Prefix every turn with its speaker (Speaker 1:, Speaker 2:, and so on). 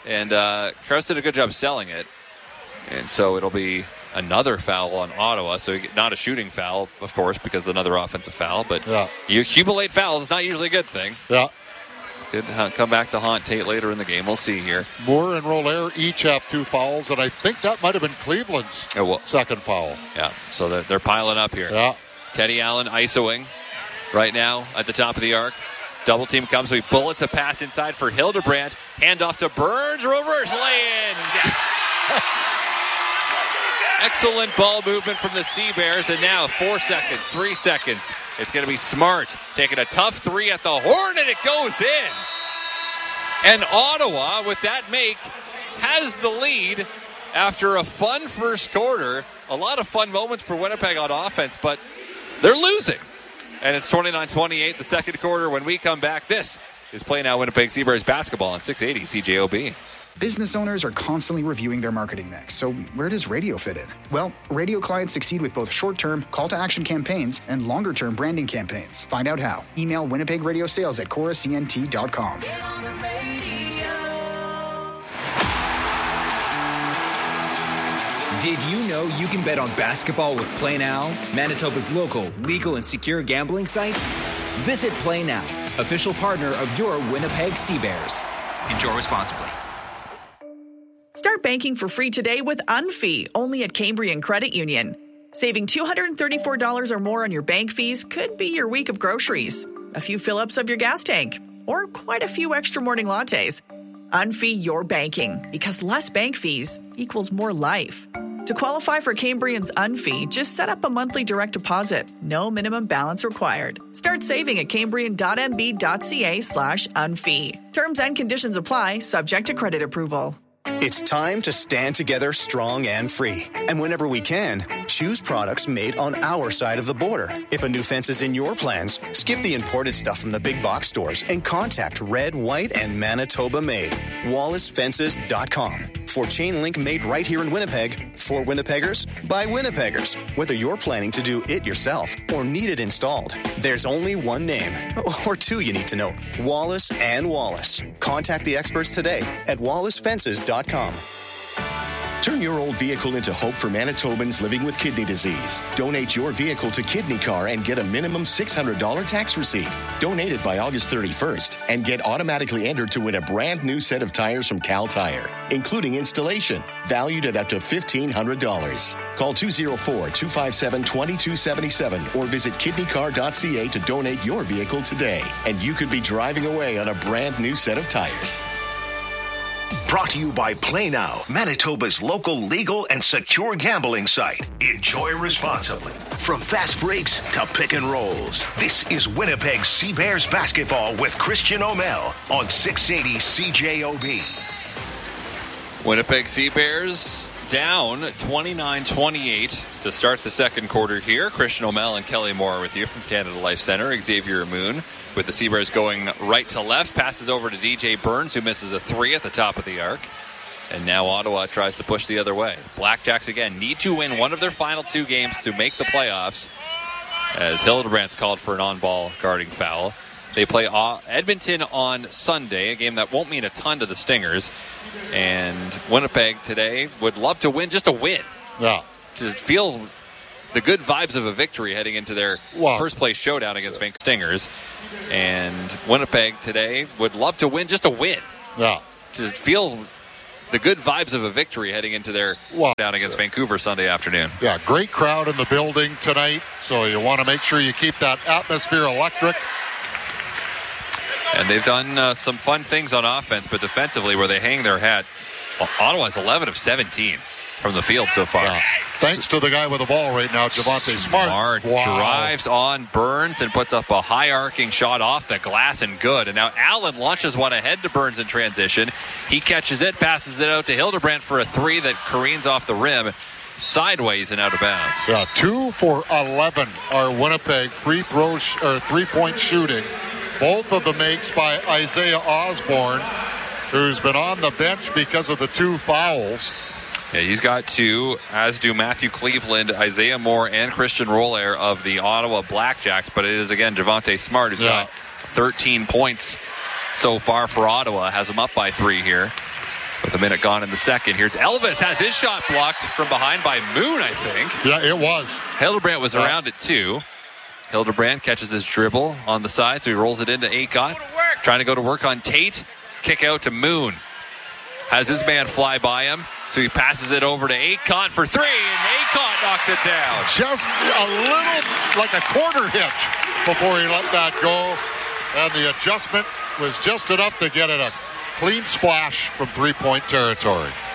Speaker 1: And Krause did a good job selling it. And so it'll be another foul on Ottawa. So not a shooting foul, of course, because another offensive foul. But you accumulate fouls. It's not usually a good thing.
Speaker 2: Yeah.
Speaker 1: Could come back to haunt Tate later in the game. We'll see here.
Speaker 2: Moore and Roller each have 2 fouls, and I think that might have been Cleveland's second foul.
Speaker 1: Yeah, so they're piling up here.
Speaker 2: Yeah.
Speaker 1: Teddy Allen isoing right now at the top of the arc. Double team comes. So he bullets a pass inside for Hildebrandt. Handoff to Burns. Reverse lay-in. Yes. Excellent ball movement from the Sea Bears. And now 4 seconds, 3 seconds. It's going to be Smart taking a tough 3 at the horn, and it goes in. And Ottawa, with that make, has the lead after a fun first quarter. A lot of fun moments for Winnipeg on offense, but they're losing. And it's 29-28 the second quarter. When we come back, this is Play Now Winnipeg Sea Bears basketball on 680 CJOB.
Speaker 3: Business owners are constantly reviewing their marketing mix, so where does radio fit in? Well, radio clients succeed with both short-term call-to-action campaigns and longer-term branding campaigns. Find out how. Email winnipegradiosales@coruscnt.com.
Speaker 4: Did you know you can bet on basketball with Play Now, Manitoba's local, legal, and secure gambling site? Visit Play Now, official partner of your Winnipeg Sea Bears. Enjoy responsibly.
Speaker 5: Start banking for free today with Unfee, only at Cambrian Credit Union. Saving $234 or more on your bank fees could be your week of groceries, a few fill-ups of your gas tank, or quite a few extra morning lattes. Unfee your banking, because less bank fees equals more life. To qualify for Cambrian's Unfee, just set up a monthly direct deposit. No minimum balance required. Start saving at cambrian.mb.ca/unfee. Terms and conditions apply, subject to credit approval.
Speaker 6: It's time to stand together strong and free. And whenever we can, choose products made on our side of the border. If a new fence is in your plans, skip the imported stuff from the big box stores and contact Red, White, and Manitoba Made. WallaceFences.com. For chain link made right here in Winnipeg, for Winnipeggers, by Winnipeggers. Whether you're planning to do it yourself or need it installed, there's only one name, or two you need to know, Wallace and Wallace. Contact the experts today at WallaceFences.com.
Speaker 7: Turn your old vehicle into hope for Manitobans living with kidney disease. Donate your vehicle to Kidney Car and get a minimum $600 tax receipt. Donate it by August 31st and get automatically entered to win a brand new set of tires from Cal Tire, including installation, valued at up to $1,500. Call 204-257-2277 or visit kidneycar.ca to donate your vehicle today. And you could be driving away on a brand new set of tires.
Speaker 8: Brought to you by Play Now, Manitoba's local legal and secure gambling site. Enjoy responsibly. From fast breaks to pick and rolls, this is Winnipeg Sea Bears basketball with Christian O'Mell on 680 CJOB.
Speaker 1: Winnipeg Sea Bears down 29-28 to start the second quarter here. Christian O'Mell and Kelly Moore with you from Canada Life Center. Xavier Moon with the Sea Bears going right to left. Passes over to DJ Burns, who misses a 3 at the top of the arc. And now Ottawa tries to push the other way. Blackjacks, again, need to win one of their final 2 games to make the playoffs, as Hildebrandt's called for an on-ball guarding foul. They play Edmonton on Sunday, a game that won't mean a ton to the Stingers. And Winnipeg today would love to win, just a win.
Speaker 2: Yeah.
Speaker 1: To feel the good vibes of a victory heading into their first-place showdown against Vancouver Stingers. And Winnipeg today would love to win, just a win.
Speaker 2: Yeah.
Speaker 1: To feel the good vibes of a victory heading into their down against Vancouver Sunday afternoon.
Speaker 2: Yeah, great crowd in the building tonight, so you want to make sure you keep that atmosphere electric.
Speaker 1: And they've done some fun things on offense, but defensively, where they hang their hat, Ottawa's 11 of 17 from the field so far.
Speaker 2: Yeah. Thanks to the guy with the ball right now, Javonte Smart.
Speaker 1: Drives on Burns and puts up a high-arcing shot off the glass and good. And now Allen launches one ahead to Burns in transition. He catches it, passes it out to Hildebrandt for a 3 that careens off the rim, sideways and out of bounds.
Speaker 2: Yeah, 2 for 11 are Winnipeg free throw or 3-point shooting. Both of the makes by Isaiah Osborne, who's been on the bench because of the 2 fouls.
Speaker 1: Yeah, he's got 2, as do Matthew Cleveland, Isaiah Moore, and Christian Roller of the Ottawa Blackjacks. But it is, again, Javonte Smart who's got 13 points so far for Ottawa. Has them up by 3 here. with a minute gone in the second. Here's Elvis, has his shot blocked from behind by Moon, I think.
Speaker 2: Yeah, it was.
Speaker 1: Hildebrandt was around it too. Hildebrandt catches his dribble on the side, so he rolls it into Aycott. Trying to go to work on Tate. Kick out to Moon. Has his man fly by him, so he passes it over to Aycott for three, and Aycott knocks it down.
Speaker 2: Just a little, like a quarter hitch before he let that go. And the adjustment was just enough to get it a clean splash from three-point territory.